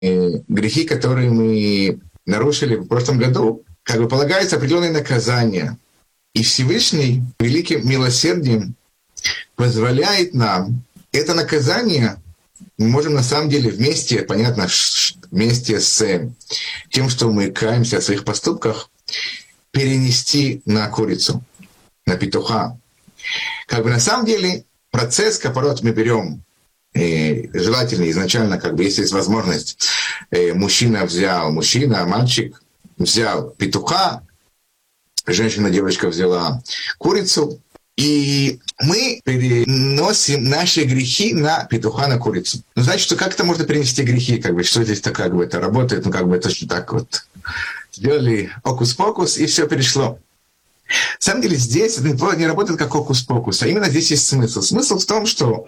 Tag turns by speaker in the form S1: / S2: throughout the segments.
S1: грехи, которые мы нарушили в прошлом году, как бы полагается определенное наказание. И Всевышний великим милосердием позволяет нам это наказание, мы можем на самом деле вместе, понятно, вместе с тем, что мы каемся о своих поступках, перенести на курицу, на петуха. Как бы на самом деле процесс капорот мы берем желательно изначально, как бы если есть возможность, мальчик взял петуха, женщина, девочка взяла курицу, и мы переносим наши грехи на петуха, на курицу. Ну, значит, что как это можно перенести грехи, как бы, что здесь-то как бы это работает, ну, как бы точно так вот. Сделали окус-покус, и все перешло. На самом деле здесь это не работает как окус-покус, а именно здесь есть смысл. Смысл в том, что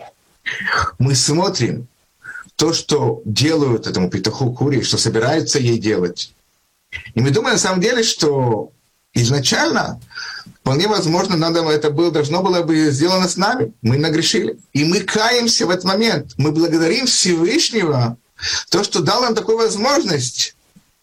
S1: мы смотрим то, что делают этому петуху куре, что собираются ей делать. И мы думаем на самом деле, что изначально вполне возможно, должно было бы сделано с нами. Мы нагрешили. И мы каемся в этот момент. Мы благодарим Всевышнего, то, что дал нам такую возможность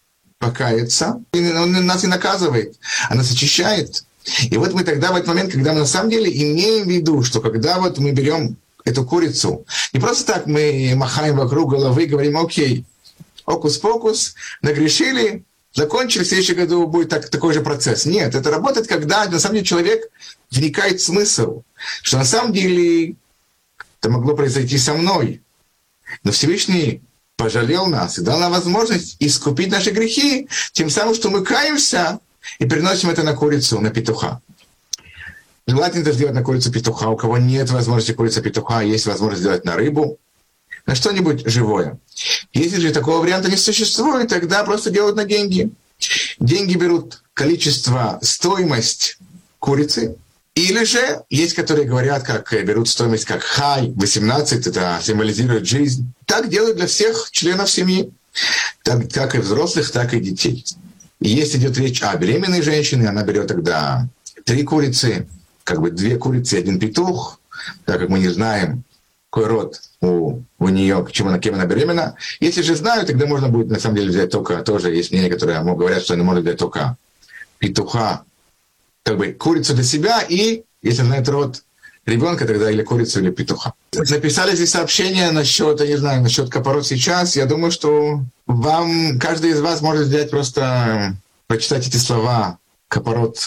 S1: покаяться. И он нас не наказывает, а нас очищает. И вот мы тогда в этот момент, когда мы на самом деле имеем в виду, что когда вот мы берем эту курицу, не просто так мы махаем вокруг головы и говорим: окей, окус-покус, нагрешили, закончили, в следующем году будет такой же процесс. Нет, это работает, когда на самом деле человек вникает в смысл, что на самом деле это могло произойти со мной. Но Всевышний пожалел нас и дал нам возможность искупить наши грехи, тем самым, что мы каемся и переносим это на курицу, на петуха. Желательно это сделать на курицу петуха. У кого нет возможности курица петуха, есть возможность сделать на рыбу, на что-нибудь живое. Если же такого варианта не существует, тогда просто делают на деньги. Деньги берут количество, стоимость курицы, или же есть, которые говорят, как берут стоимость как хай, 18, это символизирует жизнь. Так делают для всех членов семьи, так, как и взрослых, так и детей. И если идет речь о беременной женщине, она берет тогда 3 курицы, как бы 2 курицы и 1 петух, так как мы не знаем, какой род у нее, кем она беременна. Если же знаю, тогда можно будет на самом деле взять только, тоже есть мнения, которые говорят, что она может взять только петуха, как бы курицу для себя, и если знает род ребенка, тогда или курицу, или петуха. Написали здесь сообщение насчет, я не знаю, насчет капорот сейчас. Я думаю, что каждый из вас может взять просто, прочитать эти слова капорот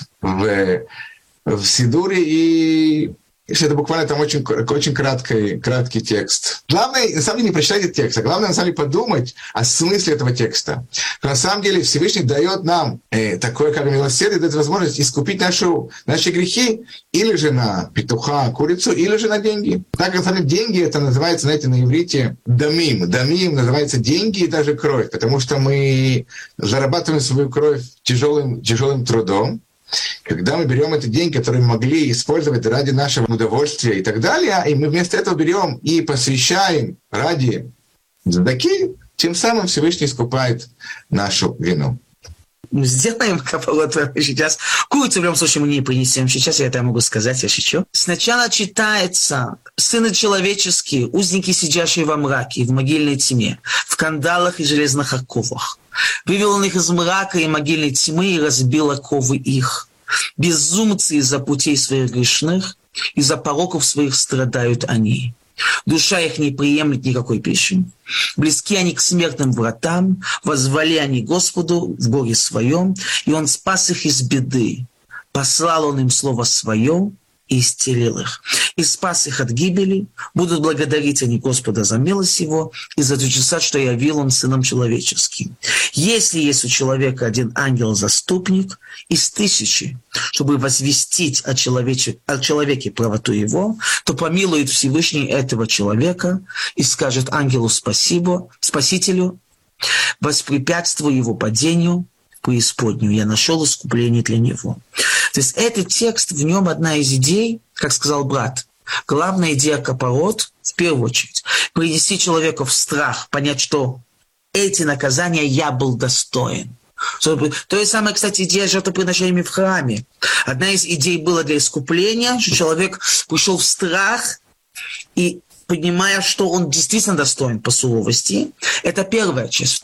S1: в Сидуре, и это буквально там очень краткий текст. Главное, на самом деле, не прочитать этот текст, а главное, на самом деле, подумать о смысле этого текста. Что, на самом деле, Всевышний дает нам такое, как милосердие, дает возможность искупить наши грехи или же на петуха, курицу, или же на деньги. Так как, на самом деле, деньги, это называется, знаете, на иврите дамим. Дамим называется деньги и даже кровь, потому что мы зарабатываем свою кровь тяжелым трудом. Когда мы берем эти деньги, которые мы могли использовать ради нашего удовольствия и так далее, и мы вместо этого берем и посвящаем ради задаки, тем самым Всевышний искупает нашу вину.
S2: Сделаем капорот сейчас. Курицу в любом случае мы не принесем. Сейчас я это могу сказать, я шучу. Сначала читается: «Сыны человеческие, узники, сидящие во мраке и в могильной тьме, в кандалах и железных оковах. Вывел он их из мрака и могильной тьмы и разбил оковы их. Безумцы из-за путей своих грешных, из-за пороков своих страдают они. Душа их не приемлет никакой пищи. Близки они к смертным вратам, воззвали они Господу в горе своем, и Он спас их из беды. Послал Он им слово свое и исцелил их. И спас их от гибели. Будут благодарить они Господа за милость Его и за чудеса, что явил Он сынам человеческим. Если есть у человека один ангел-заступник из 1000, чтобы возвестить о человеке правоту его, то помилует Всевышний этого человека и скажет ангелу спасителю, воспрепятствуя его падению в преисподнюю. Я нашел искупление для него». То есть этот текст, в нем одна из идей, как сказал брат, главная идея капорот, в первую очередь, привести человека в страх, понять, что эти наказания я был достоин. То есть самая, кстати, идея с жертвоприношениями в храме. Одна из идей была для искупления, что человек пришел в страх и понимая, что он действительно достоин по суровости. Это первая часть.